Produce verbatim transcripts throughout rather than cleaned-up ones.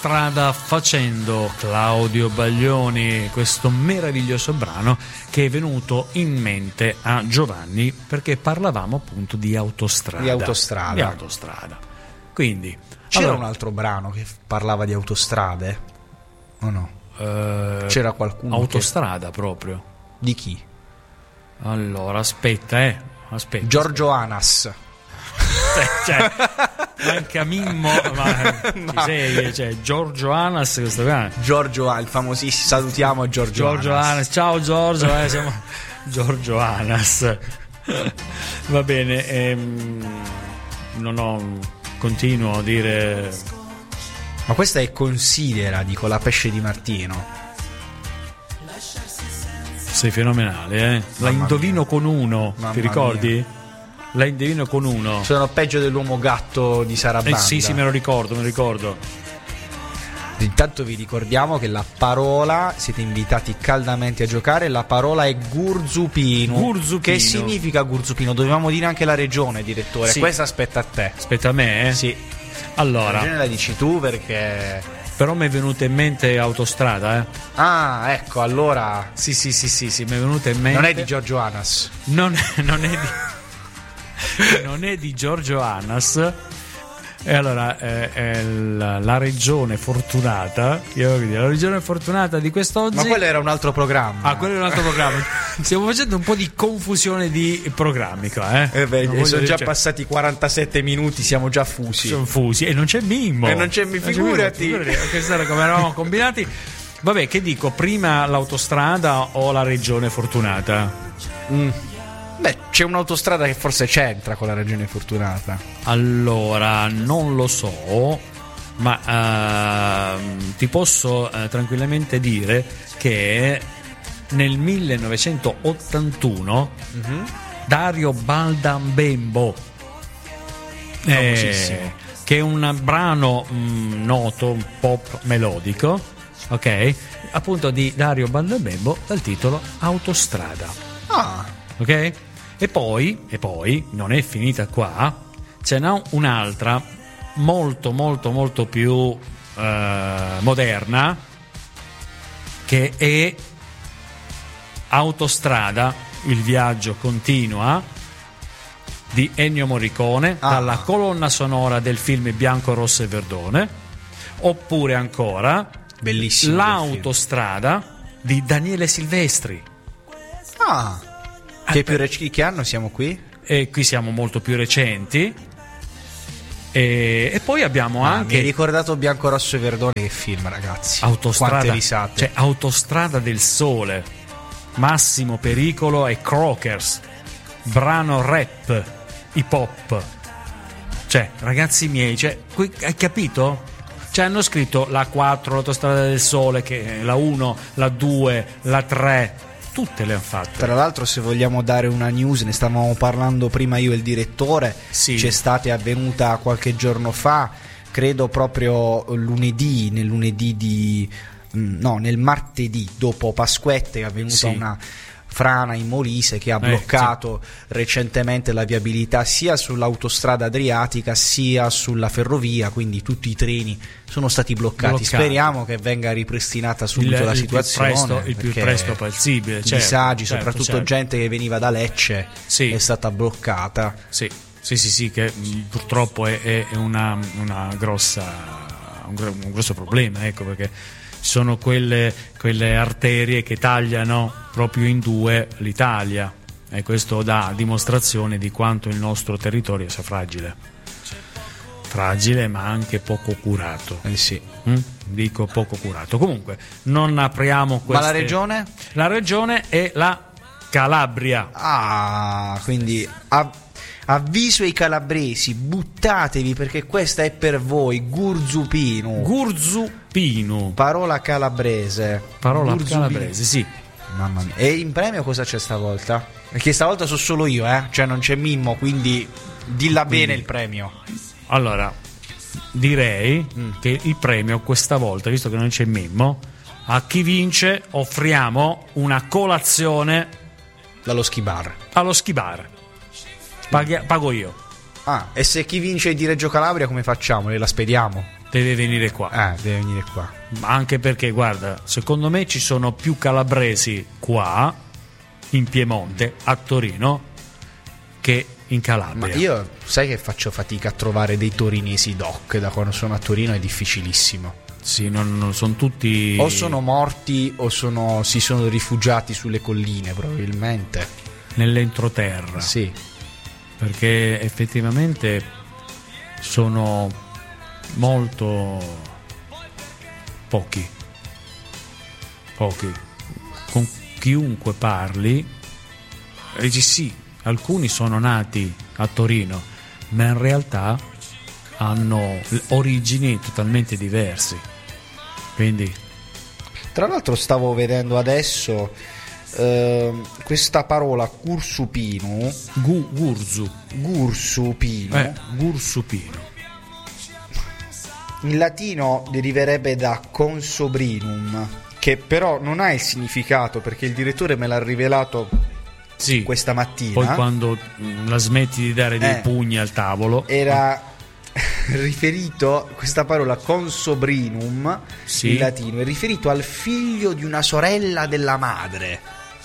strada facendo, Claudio Baglioni, questo meraviglioso brano che è venuto in mente a Giovanni perché parlavamo appunto di autostrada. Di autostrada. Di autostrada. Quindi c'era allora, un altro brano che parlava di autostrade? O no? Eh, c'era qualcuno autostrada che... proprio. Di chi? Allora, aspetta, eh. Aspetta. Giorgio aspetta. Anas. Cioè, manca Mimmo, ma no. sei, cioè, Giorgio Anas, questo qua. Giorgio, il famosissimo, salutiamo Giorgio, Giorgio Anas. Anas. Ciao Giorgio, eh, siamo Giorgio Anas. Va bene, ehm, non ho, continuo a dire. Ma questa è Considera, dico, la pesce di Martino. Sei fenomenale, eh? La Mamma indovino mia. Con uno, Mamma ti ricordi? Mia. La indovino con uno. Sono peggio dell'uomo gatto di Sarabanda. Eh sì, sì, me lo ricordo, me lo ricordo. Intanto vi ricordiamo che la parola, siete invitati caldamente a giocare, la parola è Gurzupino. Gurzupino. Che significa Gurzupino? Dovevamo dire anche la regione, direttore. Sì. Questa aspetta a te. Aspetta a me, eh? Sì. Allora. La regione la dici tu perché... Però mi è venuta in mente autostrada, eh? Ah, ecco, allora... Sì, sì, sì, sì, sì, mi è venuta in mente... Non è di Giorgio Anas. Non è, non è di... non è di Giorgio Anas. E allora eh, è la, la regione fortunata, io dire, la regione fortunata di quest'oggi. Ma quello era un altro programma. Ah, quello è un altro programma. Stiamo facendo un po' di confusione di programmi qua, eh? eh beh, sono dire, già cioè, passati quarantasette minuti, siamo già fusi. Sono fusi e non c'è Mimmo. E non c'è Mimmo, figurati. Questa era come eravamo combinati. Vabbè, che dico, prima l'autostrada o la regione fortunata? Mm. Beh, c'è un'autostrada che forse c'entra con la regione fortunata. Allora, non lo so, ma uh, ti posso uh, tranquillamente dire che nel millenovecentottantuno mm-hmm. Dario Baldambembo, eh, che è un brano mh, noto, un pop melodico, ok? Appunto di Dario Baldambembo dal titolo Autostrada. Ah, ok? E poi, e poi non è finita qua, ce n'è un'altra molto molto molto più eh, moderna, che è Autostrada, il viaggio continua, di Ennio Morricone, ah. dalla colonna sonora del film Bianco, Rosso e Verdone. Oppure ancora bellissimo L'autostrada di Daniele Silvestri. Ah, che più recenti, che anno siamo qui? E qui siamo molto più recenti. E, e poi abbiamo ah, anche. Mi hai ricordato Bianco, Rosso e Verdone, che film, ragazzi. Autostrada, quante risate. Cioè, Autostrada del Sole, Massimo Pericolo e Crockers, brano rap, hip hop. Cioè, ragazzi miei, cioè, qui, hai capito? Cioè, hanno scritto la quattro, l'Autostrada del Sole, che la uno, la due, la tre, tutte le hanno fatte. Tra l'altro, se vogliamo dare una news, ne stavamo parlando prima io e il direttore, sì. C'è stata avvenuta qualche giorno fa, credo proprio lunedì, nel lunedì di no, nel martedì dopo Pasquette, è avvenuta sì. una frana in Molise che ha bloccato eh, sì. recentemente la viabilità sia sull'autostrada adriatica sia sulla ferrovia, quindi tutti i treni sono stati bloccati. bloccati. Speriamo che venga ripristinata subito il, la situazione, il più presto, il più presto possibile. Certo, disagi, certo, soprattutto certo. gente che veniva da Lecce sì. è stata bloccata. Sì, sì, sì, sì, che purtroppo è, è una, una grossa, un, un grosso problema, ecco, perché sono quelle, quelle arterie che tagliano proprio in due l'Italia, e questo dà dimostrazione di quanto il nostro territorio sia fragile fragile ma anche poco curato. Eh sì. Mm? Dico poco curato. Comunque non apriamo queste... Ma la regione? La regione è la Calabria. Ah, quindi av- avviso ai calabresi, buttatevi perché questa è per voi. Gurzupino. Gurzupino. Parola calabrese. Parola Gurzupino. Calabrese, sì. Mamma mia. E in premio cosa c'è stavolta? Perché stavolta so solo io, eh? Cioè non c'è Mimmo, quindi dilla quindi, bene il premio. Allora, direi mm. che il premio questa volta, visto che non c'è Mimmo, a chi vince offriamo una colazione dallo ski bar. Allo ski bar. Paghi- pago io. Ah, e se chi vince di Reggio Calabria come facciamo? La spediamo? deve venire qua. Ah, deve venire qua. Anche perché, guarda, secondo me ci sono più calabresi qua in Piemonte, a Torino, che in Calabria. Ma io sai che faccio fatica a trovare dei torinesi doc, da quando sono a Torino è difficilissimo. Sì, non, non sono tutti, o sono morti o sono, si sono rifugiati sulle colline probabilmente, nell'entroterra. Sì, perché effettivamente sono molto pochi pochi con chiunque parli dici sì, alcuni sono nati a Torino, ma in realtà hanno origini totalmente diverse. Quindi, tra l'altro stavo vedendo adesso eh, questa parola gursupino, gu, gurzu gursupino, eh, gursupino in latino deriverebbe da consobrinum, che però non ha il significato, perché il direttore me l'ha rivelato sì, questa mattina. Poi quando la smetti di dare dei eh, pugni al tavolo, era riferito, questa parola consobrinum sì, in latino è riferito al figlio di una sorella della madre,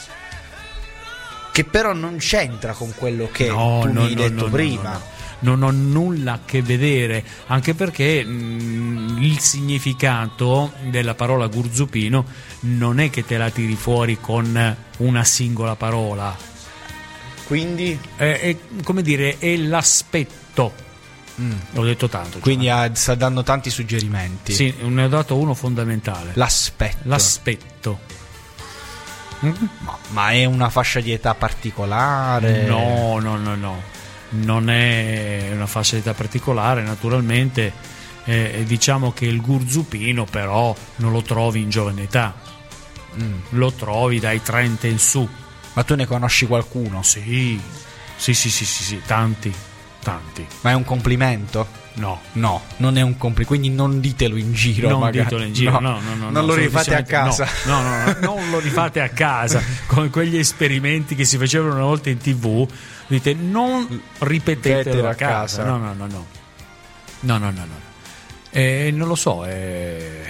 che però non c'entra con quello che no, tu no, mi hai no, detto no, prima. no, no, no. Non ho nulla a che vedere, anche perché mh, il significato della parola gurzupino non è che te la tiri fuori con una singola parola. Quindi è, è come dire, è l'aspetto. Mm. L'ho detto tanto. Quindi ha, sta dando tanti suggerimenti. Sì, ne ho dato uno fondamentale. L'aspetto. L'aspetto. Mm? Ma, ma è una fascia di età particolare? No, no, no, no. Non è una fascia di età particolare, naturalmente. Eh, diciamo che il gurzupino però non lo trovi in giovane età. Mm. Lo trovi dai trenta in su. Ma tu ne conosci qualcuno? Sì, sì, sì, sì, sì, sì, tanti. Tanti. Ma è un complimento? No, no, non è un complimento, quindi non ditelo in giro. Non magari. ditelo in giro, no, no, no, no, non no, lo rifate a casa. No, no, no, no, non lo rifate a casa. Come quegli esperimenti che si facevano una volta in TV, dite non ripetetelo a casa. casa. No, no, no, no. No, no, no, no. E non lo so, eh...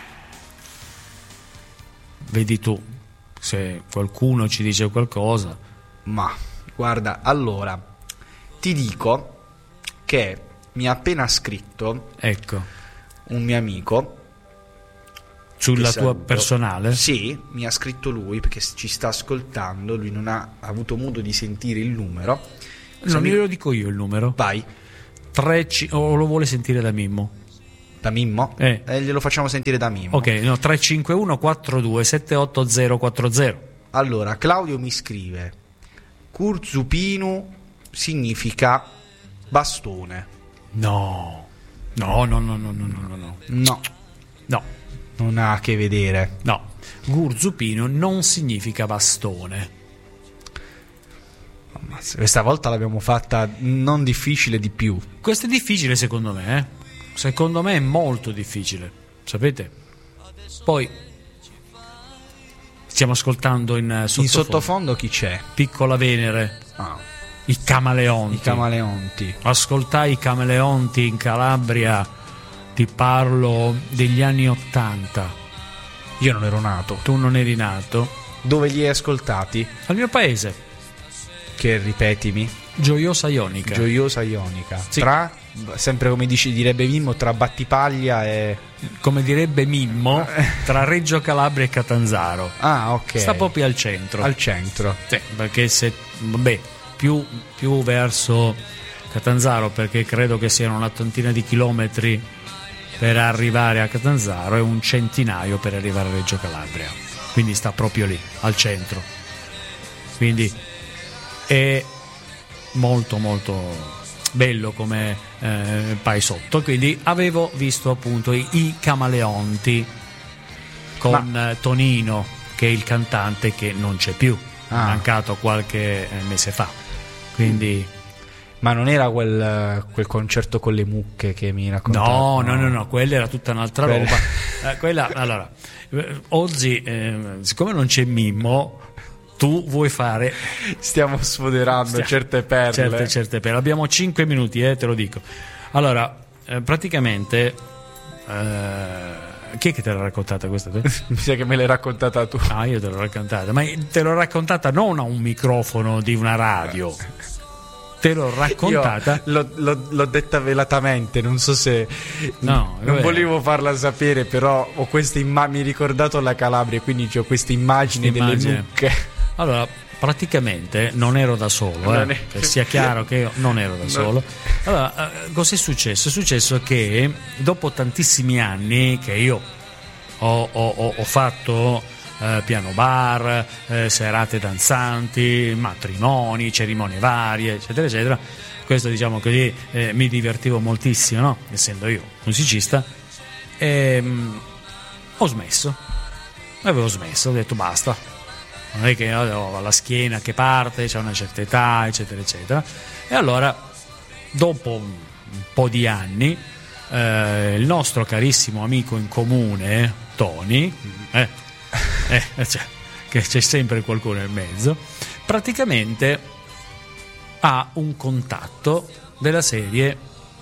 vedi tu se qualcuno ci dice qualcosa. Ma guarda, allora ti dico che mi ha appena scritto, ecco, un mio amico sulla tua personale? Sì, mi ha scritto lui perché ci sta ascoltando, lui non ha avuto modo di sentire il numero. Non mi... lo dico io il numero. Vai. tre o lo vuole sentire da Mimmo? Da Mimmo? Eh. eh glielo facciamo sentire da Mimmo. Ok, no, tre cinque uno quattro due sette otto zero quattro zero. Allora, Claudio mi scrive: Gurzupino significa bastone. No. No, no, no, no, no, no, no. No. No. Non ha a che vedere. No. Gurzupino non significa bastone. Ammazza, questa volta l'abbiamo fatta non difficile di più. Questo è difficile secondo me, eh? Secondo me è molto difficile. Sapete? Poi stiamo ascoltando in sottofondo. In sottofondo chi c'è? Piccola Venere. Ah. I Camaleonti. I Camaleonti. Ascoltai i Camaleonti in Calabria, ti parlo degli anni ottanta. Io non ero nato. Tu non eri nato. Dove li hai ascoltati? Al mio paese. Che ripetimi? Gioiosa Ionica. Gioiosa Ionica. Sì. Tra, sempre come dici, direbbe Mimmo, tra Battipaglia e... Come direbbe Mimmo, tra Reggio Calabria e Catanzaro. Ah, ok. Sta proprio al centro. Al centro. Sì, perché se... Vabbè, più, più verso Catanzaro, perché credo che siano una trentina di chilometri per arrivare a Catanzaro e un centinaio per arrivare a Reggio Calabria. Quindi sta proprio lì, al centro. Quindi è molto molto bello come eh, paesotto. Quindi avevo visto appunto i, i Camaleonti con Ma... Tonino, che è il cantante che non c'è più, ah. è mancato qualche mese fa. Quindi Ma non era quel, quel concerto con le mucche che mi raccontavi? No, no, no, no, quella era tutta un'altra quella... roba. Eh, quella, allora, oggi, eh, siccome non c'è Mimmo, tu vuoi fare... Stiamo sfoderando Stiamo... certe perle. Certe, certe perle. Abbiamo cinque minuti, eh, te lo dico. Allora, eh, praticamente eh, chi è che te l'ha raccontata questa? Te? Mi sa che me l'hai raccontata tu. Ah, io te l'ho raccontata, ma te l'ho raccontata non a un microfono di una radio. Te l'ho raccontata. L'ho, l'ho, l'ho detta velatamente, non so se. No, non volevo farla sapere, però ho questa immagine. Mi hai ricordato la Calabria, quindi ho questa immagine delle mucche. Allora, praticamente non ero da solo, eh, è... che sia chiaro che io non ero da no. solo. Allora, eh, cos'è successo? È successo che dopo tantissimi anni che io ho, ho, ho fatto. Uh, piano bar, uh, serate danzanti, matrimoni, cerimonie varie, eccetera, eccetera. Questo, diciamo così, eh, mi divertivo moltissimo, no? Essendo io musicista, e, um, ho smesso. Avevo smesso, ho detto basta. Non è che ho la schiena che parte, c'è una certa età, eccetera, eccetera. E allora, dopo un po' di anni, eh, il nostro carissimo amico in comune, Tony, eh, Eh, cioè, che c'è sempre qualcuno nel mezzo, praticamente ha un contatto della serie: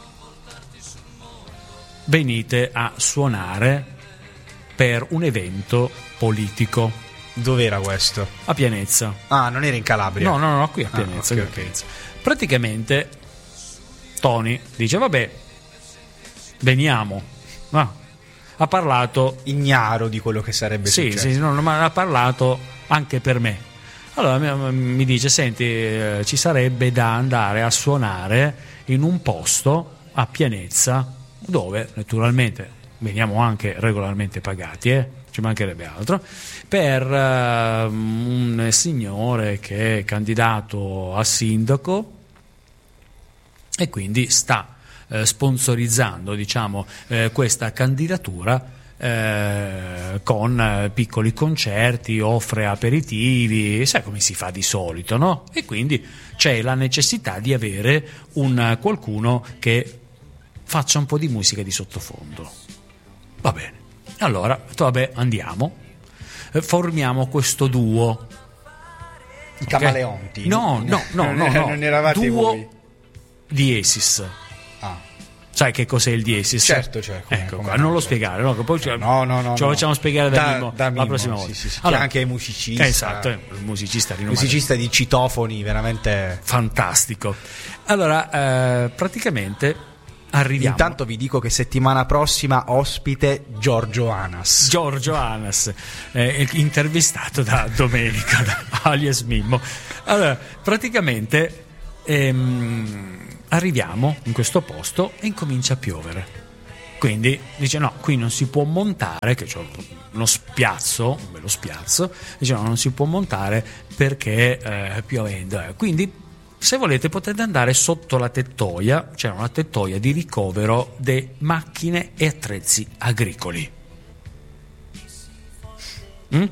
venite a suonare per un evento politico. Dov'era questo? A Pianezza. Ah, non era in Calabria? No, no, no, qui a Pianezza, ah, okay, qui a Pianezza. Praticamente Tony dice vabbè, veniamo. Ah, ha parlato ignaro di quello che sarebbe sì, successo. Sì, no, ma ha parlato anche per me. Allora mi dice: senti, eh, ci sarebbe da andare a suonare in un posto a Pianezza, dove naturalmente veniamo anche regolarmente pagati, eh? Ci mancherebbe altro, per uh, un signore che è candidato a sindaco e quindi sta Eh, sponsorizzando, diciamo, eh, questa candidatura eh, con eh, piccoli concerti, offre aperitivi, sai come si fa di solito, no? E quindi c'è la necessità di avere un qualcuno che faccia un po' di musica di sottofondo. Va bene, allora vabbè, andiamo, eh, formiamo questo duo. I Camaleonti? No, no, no, no, no. Non eravate duo voi. Diesis. Ah. Sai che cos'è il diesis? Certo, cioè, come, ecco come qua, non lo spiegare, no? Che poi no, no, no, ce lo facciamo no. spiegare da, da Mimmo da la Mimmo, prossima sì, volta. sì, sì. Allora, anche musicista. Esatto, è un musicista rinomato. Musicista di citofoni, veramente fantastico. Allora, eh, praticamente arriviamo. Intanto vi dico che settimana prossima ospite Giorgio Anas. Giorgio Anas, eh, intervistato da Domenica, da alias Mimmo. Allora, praticamente ehm, arriviamo in questo posto e incomincia a piovere. Quindi dice no, qui non si può montare, che c'è uno spiazzo, un bello spiazzo, dice no, non si può montare perché eh, piovendo. Eh. Quindi se volete potete andare sotto la tettoia, c'è una tettoia di ricovero di macchine e attrezzi agricoli. Mm?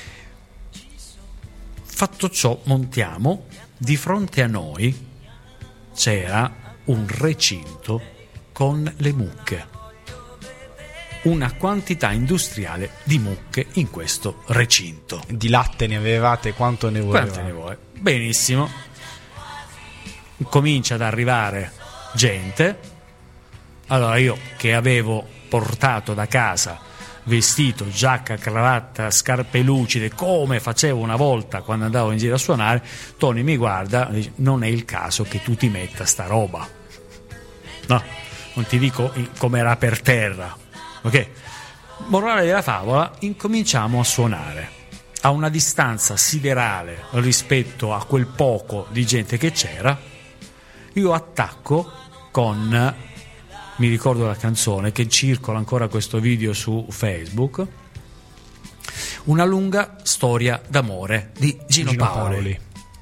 Fatto ciò, montiamo, di fronte a noi c'era un recinto con le mucche, una quantità industriale di mucche in questo recinto. Di latte ne avevate quanto ne volevate? Quanto ne vuoi? Benissimo. Comincia ad arrivare gente. Allora io, che avevo portato da casa vestito, giacca, cravatta, scarpe lucide, come facevo una volta quando andavo in giro a suonare, Tony mi guarda e dice: non è il caso che tu ti metta sta roba. No, non ti dico come era per terra. Ok? Morale della favola, incominciamo a suonare a una distanza siderale rispetto a quel poco di gente che c'era. Io attacco con, mi ricordo la canzone che circola ancora questo video su Facebook, Una lunga storia d'amore di Gino, Gino Paoli. Paoli.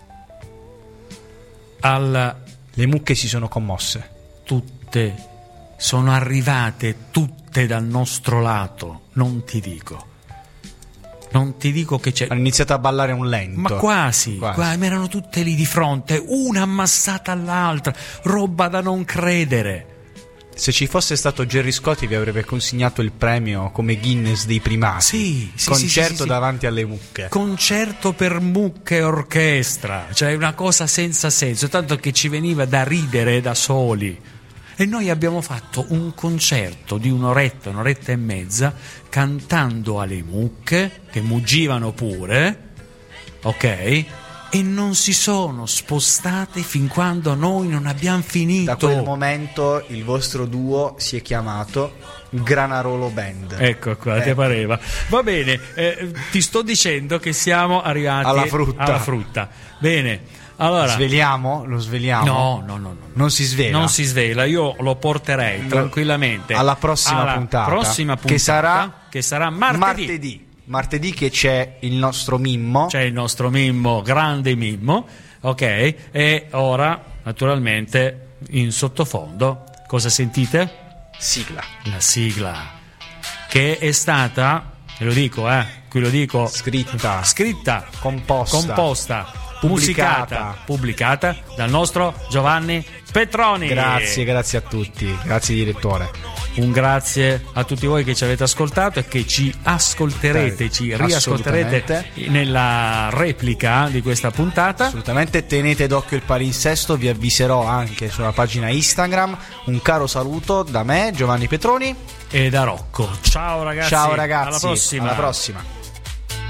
Al, le mucche si sono commosse. Tutte sono arrivate, tutte dal nostro lato, non ti dico. Non ti dico che c'è. Hanno iniziato a ballare un lento. Ma quasi, quasi. quasi. Ma erano tutte lì di fronte, una ammassata all'altra, roba da non credere. Se ci fosse stato Gerry Scotti vi avrebbe consegnato il premio come Guinness dei primati. Sì, sì, concerto sì, sì, sì. davanti alle mucche. Concerto per mucche e orchestra, cioè una cosa senza senso, tanto che ci veniva da ridere da soli. E noi abbiamo fatto un concerto di un'oretta, un'oretta e mezza, cantando alle mucche, che muggivano pure, ok? E non si sono spostate fin quando noi non abbiamo finito. Da quel momento il vostro duo si è chiamato Granarolo Band. Ecco qua, eh. ti pareva. Va bene, eh, ti sto dicendo che siamo arrivati alla frutta. alla frutta. Bene. Allora, sveliamo? Lo sveliamo? No, no, no, no. Non si svela? Non si svela, io lo porterei tranquillamente alla prossima alla puntata, prossima puntata che sarà, che sarà martedì. martedì. Martedì che c'è il nostro Mimmo. C'è il nostro Mimmo, grande Mimmo, ok? E ora, naturalmente, in sottofondo, cosa sentite? Sigla. La sigla, che è stata, ve lo dico, eh, qui lo dico, scritta, scritta, composta, composta pubblicata. musicata, pubblicata dal nostro Giovanni Petroni. Grazie, grazie a tutti, grazie direttore. Un grazie a tutti voi che ci avete ascoltato e che ci ascolterete, eh, ci riascolterete nella replica di questa puntata. Assolutamente, tenete d'occhio il palinsesto, vi avviserò anche sulla pagina Instagram. Un caro saluto da me, Giovanni Petroni, e da Rocco. Ciao ragazzi. Ciao ragazzi, alla prossima. Alla prossima.